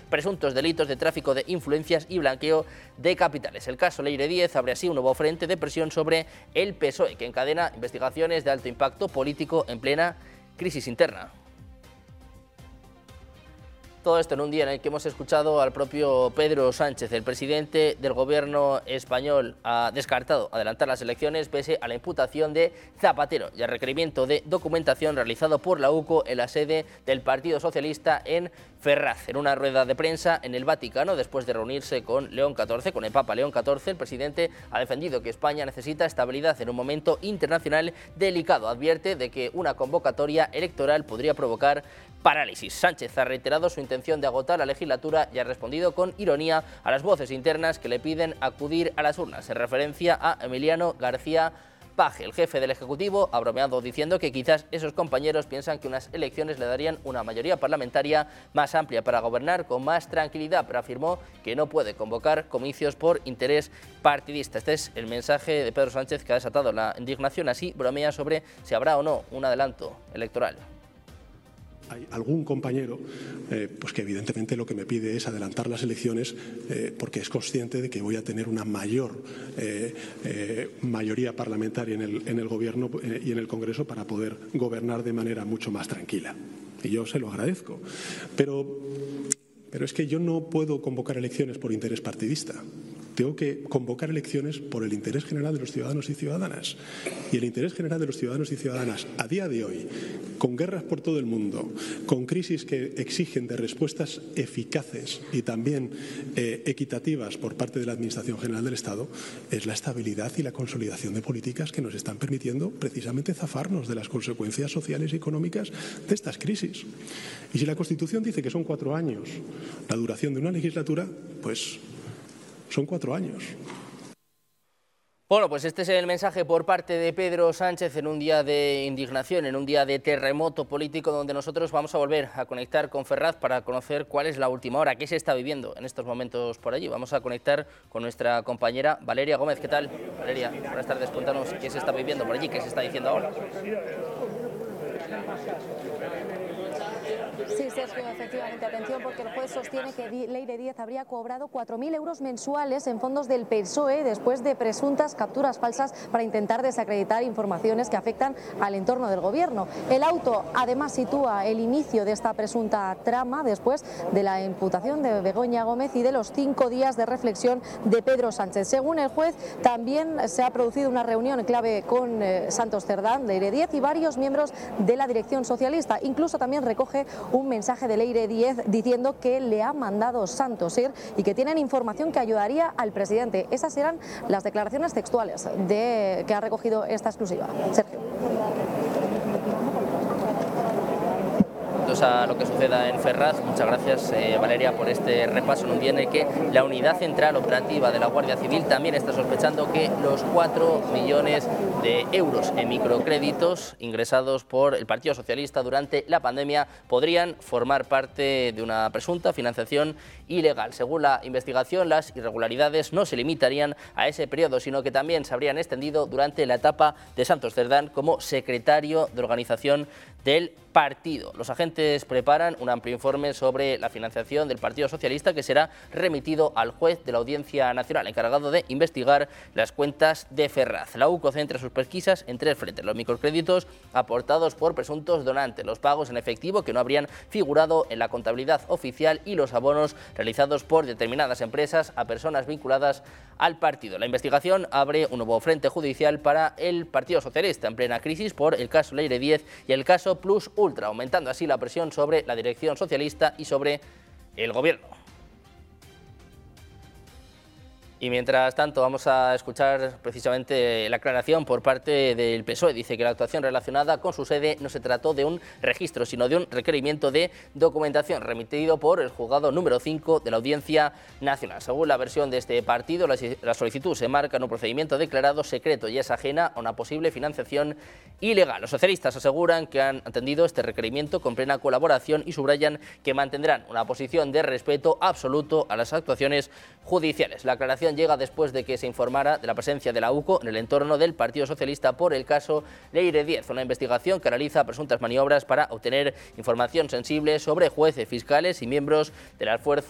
presuntos delitos de tráfico de influencias y blanqueo de capitales. El caso Leire Díez abre así un nuevo frente de presión sobre el PSOE, que encadena investigaciones de alto impacto político en plena crisis interna. Todo esto en un día en el que hemos escuchado al propio Pedro Sánchez. El presidente del gobierno español ha descartado adelantar las elecciones pese a la imputación de Zapatero y al requerimiento de documentación realizado por la UCO en la sede del Partido Socialista en Ferraz. En una rueda de prensa en el Vaticano, después de reunirse con León XIV, con el Papa León XIV, el presidente ha defendido que España necesita estabilidad en un momento internacional delicado. Advierte de que una convocatoria electoral podría provocar parálisis. Sánchez ha reiterado su intención de agotar la legislatura y ha respondido con ironía a las voces internas que le piden acudir a las urnas. En referencia a Emiliano García Paje, el jefe del Ejecutivo, ha bromeado diciendo que quizás esos compañeros piensan que unas elecciones le darían una mayoría parlamentaria más amplia para gobernar con más tranquilidad, pero afirmó que no puede convocar comicios por interés partidista. Este es el mensaje de Pedro Sánchez, que ha desatado la indignación. Así bromea sobre si habrá o no un adelanto electoral. Hay algún compañero pues que evidentemente lo que me pide es adelantar las elecciones porque es consciente de que voy a tener una mayor mayoría parlamentaria en el Gobierno y en el Congreso para poder gobernar de manera mucho más tranquila. Y yo se lo agradezco. Pero es que yo no puedo convocar elecciones por interés partidista. Tengo que convocar elecciones por el interés general de los ciudadanos y ciudadanas. Y el interés general de los ciudadanos y ciudadanas a día de hoy, con guerras por todo el mundo, con crisis que exigen de respuestas eficaces y también equitativas por parte de la Administración General del Estado, es la estabilidad y la consolidación de políticas que nos están permitiendo precisamente zafarnos de las consecuencias sociales y económicas de estas crisis. Y si la Constitución dice que son 4 años la duración de una legislatura, pues son 4 años. Bueno, pues este es el mensaje por parte de Pedro Sánchez en un día de indignación, en un día de terremoto político, donde nosotros vamos a volver a conectar con Ferraz para conocer cuál es la última hora, qué se está viviendo en estos momentos por allí. Vamos a conectar con nuestra compañera Valeria Gómez. ¿Qué tal, Valeria? Buenas tardes, cuéntanos qué se está viviendo por allí, qué se está diciendo ahora. Sí, Sergio, efectivamente, atención, porque el juez sostiene que Leire Díez habría cobrado 4.000 euros mensuales en fondos del PSOE después de presuntas capturas falsas para intentar desacreditar informaciones que afectan al entorno del gobierno. El auto además sitúa el inicio de esta presunta trama después de la imputación de Begoña Gómez y de los 5 días de reflexión de Pedro Sánchez. Según el juez, también se ha producido una reunión clave con Santos Cerdán, Leire Díez y varios miembros de la dirección socialista. Incluso también recoge un mensaje de Leire Díez diciendo que le ha mandado Santos ir y que tienen información que ayudaría al presidente. Esas eran las declaraciones textuales que ha recogido esta exclusiva. Sergio. A lo que suceda en Ferraz. Muchas gracias, Valeria, por este repaso en un día en el que la Unidad Central Operativa de la Guardia Civil también está sospechando que los 4 millones de euros en microcréditos ingresados por el Partido Socialista durante la pandemia podrían formar parte de una presunta financiación ilegal. Según la investigación, las irregularidades no se limitarían a ese periodo, sino que también se habrían extendido durante la etapa de Santos Cerdán como secretario de organización del partido. Los agentes preparan un amplio informe sobre la financiación del Partido Socialista que será remitido al juez de la Audiencia Nacional, encargado de investigar las cuentas de Ferraz. La UCO centra sus pesquisas en 3 frentes: los microcréditos aportados por presuntos donantes, los pagos en efectivo que no habrían figurado en la contabilidad oficial y los abonos realizados por determinadas empresas a personas vinculadas al partido. La investigación abre un nuevo frente judicial para el Partido Socialista en plena crisis por el caso Leire Díez y el caso Plus Ultra, aumentando así la presión sobre la dirección socialista y sobre el gobierno. Y mientras tanto vamos a escuchar precisamente la aclaración por parte del PSOE. Dice que la actuación relacionada con su sede no se trató de un registro, sino de un requerimiento de documentación remitido por el juzgado número 5 de la Audiencia Nacional. Según la versión de este partido, la solicitud se marca en un procedimiento declarado secreto y es ajena a una posible financiación ilegal. Los socialistas aseguran que han atendido este requerimiento con plena colaboración y subrayan que mantendrán una posición de respeto absoluto a las actuaciones judiciales. La aclaración llega después de que se informara de la presencia de la UCO en el entorno del Partido Socialista por el caso Leire Díez, una investigación que realiza presuntas maniobras para obtener información sensible sobre jueces, fiscales y miembros de las fuerzas